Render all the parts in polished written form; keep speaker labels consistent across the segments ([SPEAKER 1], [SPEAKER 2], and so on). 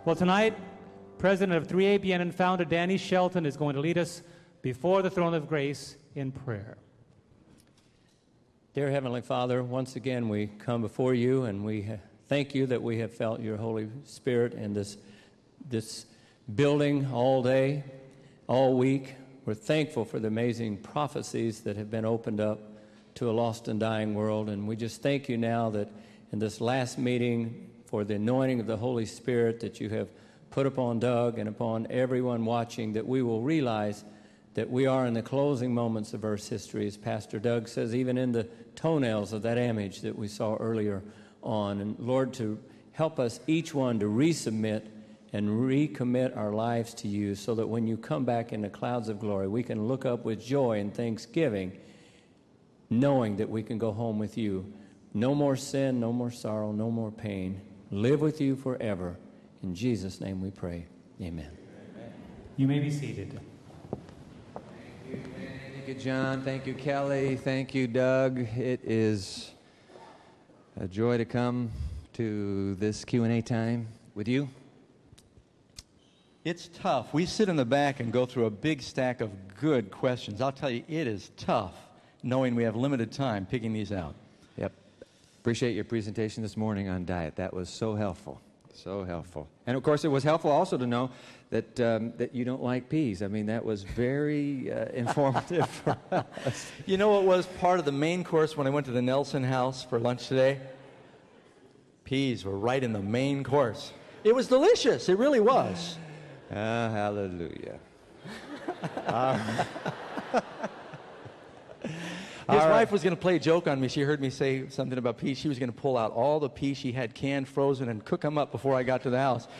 [SPEAKER 1] Well, tonight, President of 3ABN and founder Danny Shelton is going to lead us before the throne of grace in prayer.
[SPEAKER 2] Dear Heavenly Father, once again we come before you and we thank you that we have felt your Holy Spirit in this building all day, all week. We're thankful for the amazing prophecies that have been opened up to a lost and dying world, and we just thank you now that in this last meeting for the anointing of the Holy Spirit that you have put upon Doug and upon everyone watching, that we will realize that we are in the closing moments of Earth's history, as Pastor Doug says, even in the toenails of that image that we saw earlier on. And Lord, to help us each one to resubmit and recommit our lives to you so that when you come back in the clouds of glory, we can look up with joy and thanksgiving, knowing that we can go home with you. No more sin, no more sorrow, no more pain. Live with you forever. In Jesus' name we pray. Amen.
[SPEAKER 1] You may be seated.
[SPEAKER 3] Thank you, John. Thank you, Kelly. Thank you, Doug. It is a joy to come to this Q&A time with you.
[SPEAKER 4] It's tough. We sit in the back and go through a big stack of good questions. I'll tell you, it is tough knowing we have limited time picking these out.
[SPEAKER 3] Yep. Appreciate your presentation this morning on diet. That was so helpful. So helpful. And of course, it was helpful also to know that that you don't like peas. I mean, that was very informative for us.
[SPEAKER 4] You know what was part of the main course when I went to the Nelson House for lunch today? Peas were right in the main course. It was delicious. It really was.
[SPEAKER 3] Ah, hallelujah.
[SPEAKER 4] His wife was going to play a joke on me. She heard me say something about peas. She was going to pull out all the peas she had canned, frozen, and cook them up before I got to the house.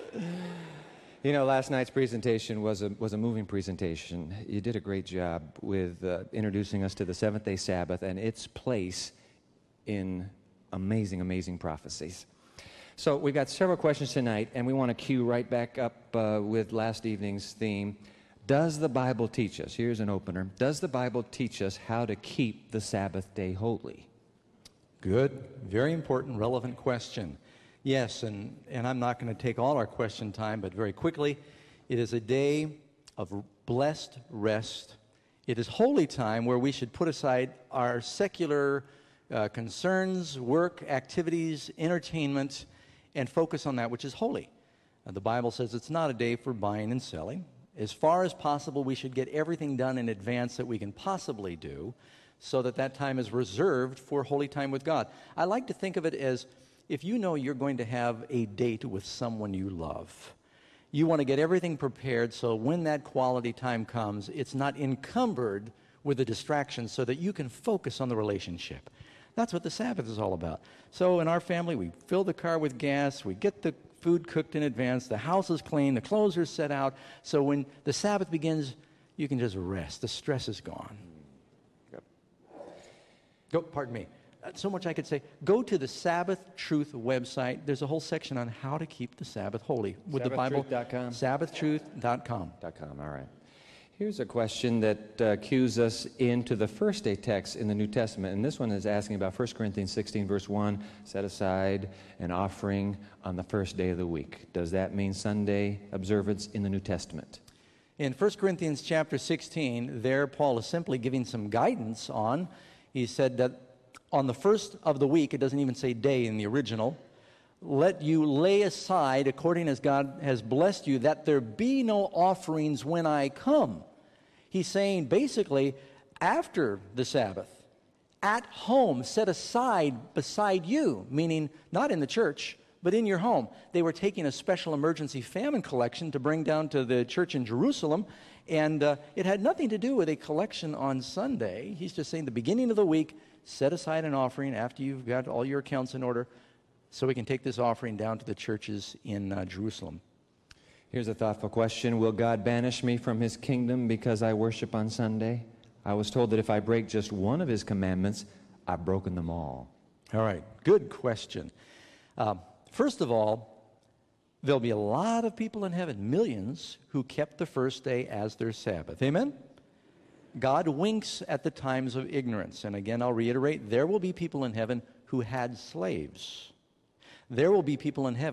[SPEAKER 3] You know, last night's presentation was a moving presentation. You did a great job with introducing us to the seventh-day Sabbath and its place in amazing, amazing prophecies. So we've got several questions tonight, and we want to cue right back up with last evening's theme. Does the Bible teach us, here's an opener, does the Bible teach us how to keep the Sabbath day holy?
[SPEAKER 4] Good, very important, relevant question. Yes, and I'm not going to take all our question time, but very quickly, it is a day of blessed rest. It is holy time where we should put aside our secular concerns, work, activities, entertainment, and focus on that which is holy. The Bible says it's not a day for buying and selling. As far as possible, we should get everything done in advance that we can possibly do so that that time is reserved for holy time with God. I like to think of it as if you know you're going to have a date with someone you love. You want to get everything prepared so when that quality time comes, it's not encumbered with the distractions so that you can focus on the relationship. That's what the Sabbath is all about. So in our family, we fill the car with gas, we get the food cooked in advance, the house is clean, the clothes are set out, so when the Sabbath begins, you can just rest. The stress is gone.
[SPEAKER 3] Yep.
[SPEAKER 4] Go, pardon me. So much I could say. Go to the Sabbath Truth website. There's a whole section on how to keep the Sabbath holy. With the Bible.
[SPEAKER 3] SabbathTruth.com.
[SPEAKER 4] SabbathTruth.com.
[SPEAKER 3] All right. Here's a question that cues us into the first day text in the New Testament. And this one is asking about 1 Corinthians 16, verse 1, set aside an offering on the first day of the week. Does that mean Sunday observance in the New Testament?
[SPEAKER 4] In 1 Corinthians chapter 16, there Paul is simply giving some guidance on, he said that on the first of the week, it doesn't even say day in the original, let you lay aside, according as God has blessed you, that there be no offerings when I come. He's saying basically, after the Sabbath, at home, set aside beside you, meaning not in the church, but in your home. They were taking a special emergency famine collection to bring down to the church in Jerusalem, and it had nothing to do with a collection on Sunday. He's just saying the beginning of the week, set aside an offering after you've got all your accounts in order, so we can take this offering down to the churches in Jerusalem.
[SPEAKER 3] Here's a thoughtful question. Will God banish me from his kingdom because I worship on Sunday? I was told that if I break just one of his commandments, I've broken them all.
[SPEAKER 4] All right, good question. First of all, there'll be a lot of people in heaven, millions, who kept the first day as their Sabbath. Amen? God winks at the times of ignorance. And again, I'll reiterate, there will be people in heaven who had slaves. There will be people in heaven